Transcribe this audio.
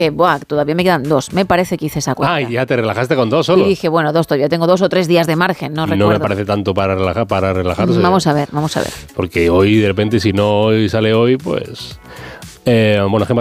Todavía me quedan 2. Me parece que hice esa cuenta. Ah, y ya te relajaste con 2 solo. Y dije, 2, todavía tengo 2 o 3 días de margen, no recuerdo. No me parece tanto para relajarse. Vamos a ver. Porque hoy, de repente, si no sale hoy, pues... bueno, Gemma